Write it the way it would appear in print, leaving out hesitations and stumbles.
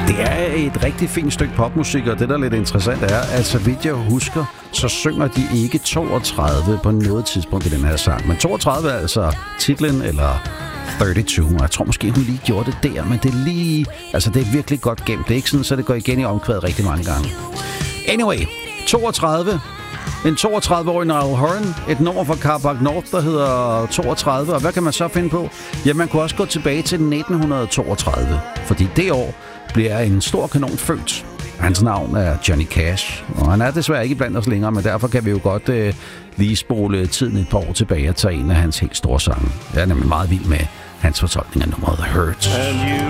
Det er et rigtig fint stykke popmusik, og det, der er lidt interessant, er, at så vidt jeg husker, så synger de ikke 32 på noget tidspunkt i den her sang. Men 32 er altså titlen, eller 32. Jeg tror måske, hun lige gjorde det der, men det er lige... Altså, det er virkelig godt gemt. Det er ikke sådan, så det går igen i omkvædet rigtig mange gange. Anyway, 32... En 32-årig Niall Horan, et nummer fra Carbac North, der hedder 32. Og hvad kan man så finde på? Ja, man kunne også gå tilbage til 1932, fordi det år bliver en stor kanon født. Hans navn er Johnny Cash, og han er desværre ikke blandt os længere, men derfor kan vi jo godt lige spole tiden et par år tilbage og tage en af hans helt store sange. Jeg er nemlig meget vild med hans fortolkning af nummeret The Hurt.